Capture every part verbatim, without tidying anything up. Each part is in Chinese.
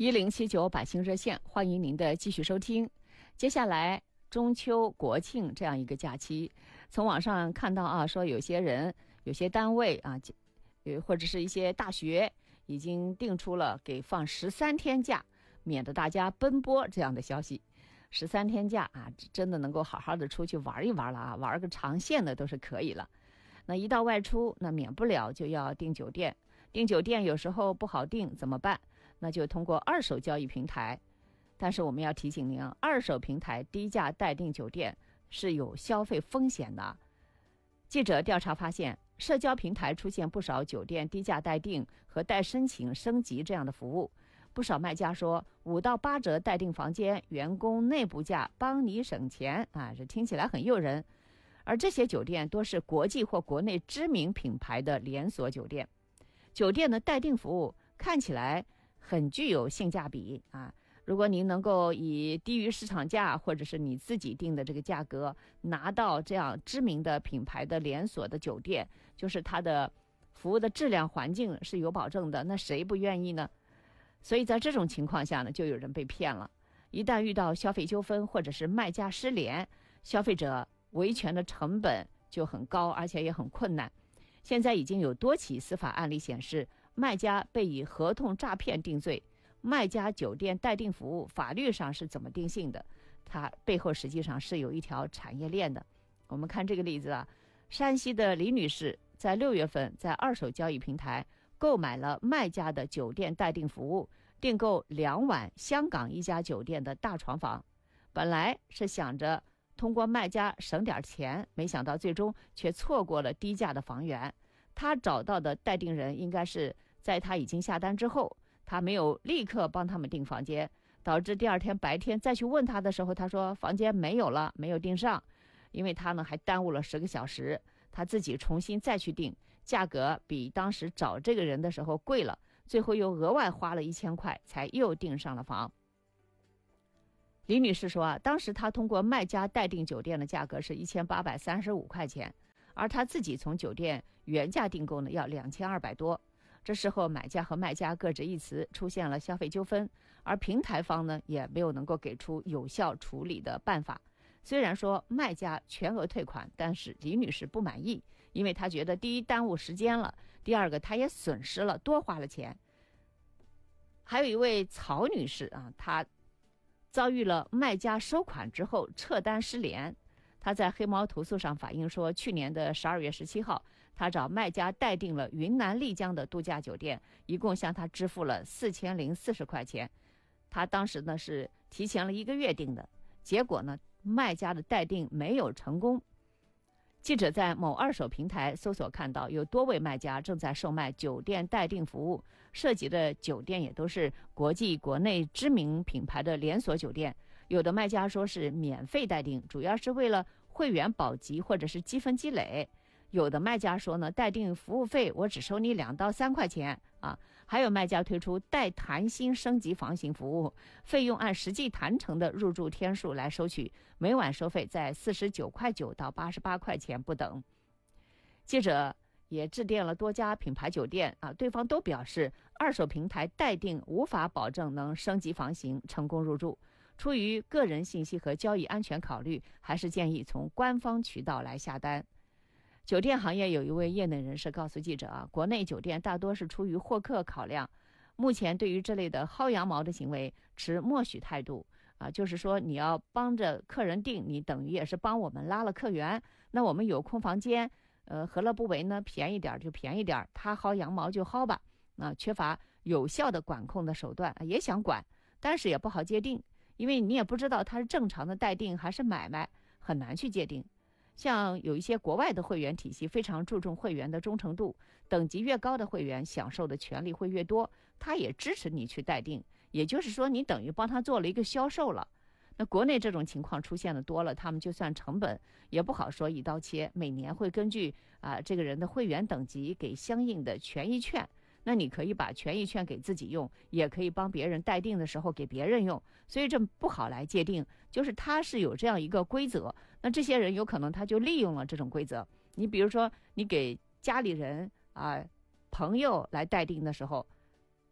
一零七九百姓热线，欢迎您的继续收听。接下来中秋国庆这样一个假期，从网上看到啊，说有些人有些单位啊，或者是一些大学已经定出了给放十三天假，免得大家奔波这样的消息。十三天假啊，真的能够好好的出去玩一玩了啊，玩个长线的都是可以了。那一到外出，那免不了就要订酒店，订酒店有时候不好订怎么办？那就通过二手交易平台。但是我们要提醒您啊，二手平台低价代订酒店是有消费风险的。记者调查发现，社交平台出现不少酒店低价代订和代申请升级这样的服务。不少卖家说五到八折代订房间，员工内部价帮你省钱啊，这听起来很诱人。而这些酒店多是国际或国内知名品牌的连锁酒店，酒店的代订服务看起来很具有性价比啊！如果您能够以低于市场价或者是你自己定的这个价格拿到这样知名的品牌的连锁的酒店，就是它的服务的质量环境是有保证的，那谁不愿意呢？所以在这种情况下呢，就有人被骗了。一旦遇到消费纠纷或者是卖家失联，消费者维权的成本就很高，而且也很困难。现在已经有多起司法案例显示，卖家被以合同诈骗定罪。卖家酒店代订服务法律上是怎么定性的？它背后实际上是有一条产业链的。我们看这个例子啊，山西的李女士在六月份在二手交易平台购买了卖家的酒店代订服务，订购两晚香港一家酒店的大床房。本来是想着通过卖家省点钱，没想到最终却错过了低价的房源。他找到的代订人应该是在他已经下单之后，他没有立刻帮他们订房间，导致第二天白天再去问他的时候，他说房间没有了，没有订上。因为他呢还耽误了十个小时，他自己重新再去订，价格比当时找这个人的时候贵了，最后又额外花了一千块才又订上了房。李女士说啊，当时她通过卖家代订酒店的价格是一千八百三十五块钱，而她自己从酒店原价订购呢要两千二百多。这时候买家和卖家各执一词，出现了消费纠纷，而平台方呢也没有能够给出有效处理的办法。虽然说卖家全额退款，但是李女士不满意，因为她觉得第一耽误时间了，第二个她也损失了，多花了钱。还有一位曹女士啊，她遭遇了卖家收款之后撤单失联。他在黑猫投诉上反映说，去年的十二月十七号，他找卖家代订了云南丽江的度假酒店，一共向他支付了四千零四十块钱。他当时呢是提前了一个月订的，结果呢卖家的代订没有成功。记者在某二手平台搜索看到，有多位卖家正在售卖酒店代订服务，涉及的酒店也都是国际国内知名品牌的连锁酒店。有的卖家说是免费代订，主要是为了会员保级或者是积分积累。有的卖家说呢，代订服务费我只收你两到三块钱啊。还有卖家推出带谈心升级房型服务，费用按实际谈成的入住天数来收取，每晚收费在四十九块九到八十八块钱不等。记者也致电了多家品牌酒店啊，对方都表示二手平台代订无法保证能升级房型成功入住。出于个人信息和交易安全考虑，还是建议从官方渠道来下单。酒店行业有一位业内人士告诉记者啊，国内酒店大多是出于获客考量，目前对于这类的薅羊毛的行为持默许态度啊，就是说你要帮着客人订，你等于也是帮我们拉了客源，那我们有空房间，呃，何乐不为呢？便宜点就便宜点，他薅羊毛就薅吧。啊，缺乏有效的管控的手段，也想管，但是也不好界定。因为你也不知道它是正常的代订还是买卖，很难去界定。像有一些国外的会员体系非常注重会员的忠诚度，等级越高的会员享受的权利会越多，他也支持你去代订，也就是说你等于帮他做了一个销售了。那国内这种情况出现的多了，他们就算成本也不好说一刀切，每年会根据啊、呃、这个人的会员等级给相应的权益券。那你可以把权益券给自己用，也可以帮别人代订的时候给别人用，所以这不好来界定，就是它是有这样一个规则。那这些人有可能他就利用了这种规则。你比如说你给家里人啊、呃、朋友来代订的时候，那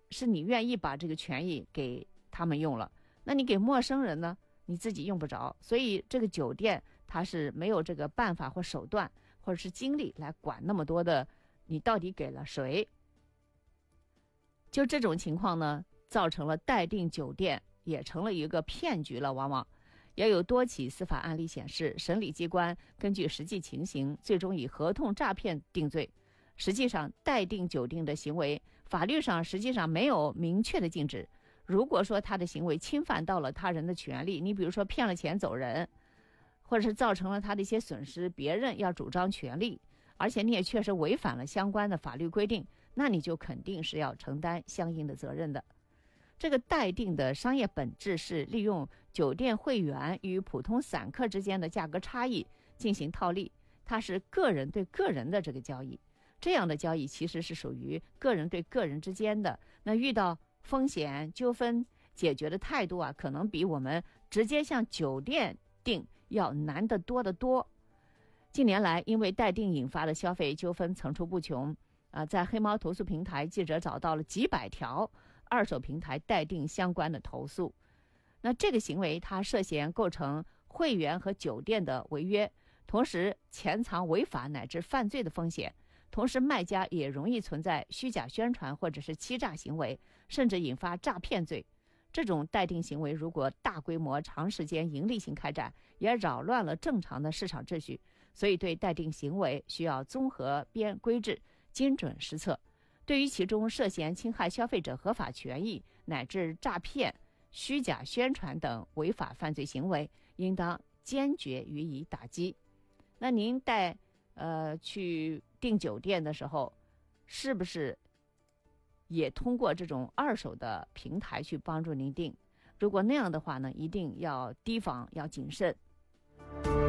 是你愿意把这个权益给他们用了，那你给陌生人呢，你自己用不着。所以这个酒店它是没有这个办法或手段或者是精力来管那么多的你到底给了谁。就这种情况呢，造成了待定酒店也成了一个骗局了。往往也有多起司法案例显示，审理机关根据实际情形，最终以合同诈骗定罪。实际上，待定酒店的行为，法律上实际上没有明确的禁止。如果说他的行为侵犯到了他人的权利，你比如说骗了钱走人，或者是造成了他的一些损失，别人要主张权利，而且你也确实违反了相关的法律规定，那你就肯定是要承担相应的责任的。这个待定的商业本质是利用酒店会员与普通散客之间的价格差异进行套利，它是个人对个人的这个交易。这样的交易其实是属于个人对个人之间的，那遇到风险纠纷解决的态度啊，可能比我们直接向酒店订要难得多得多。近年来，因为待定引发的消费纠纷层出不穷啊、呃，在黑猫投诉平台，记者找到了几百条二手平台待定相关的投诉。那这个行为它涉嫌构成会员和酒店的违约，同时潜藏违法乃至犯罪的风险。同时，卖家也容易存在虚假宣传或者是欺诈行为，甚至引发诈骗罪。这种待定行为如果大规模、长时间盈利性开展，也扰乱了正常的市场秩序。所以，对待定行为需要综合编规制，精准施策。对于其中涉嫌侵害消费者合法权益乃至诈骗、虚假宣传等违法犯罪行为，应当坚决予以打击。那您带呃去订酒店的时候，是不是也通过这种二手的平台去帮助您订？如果那样的话呢，一定要提防，要谨慎。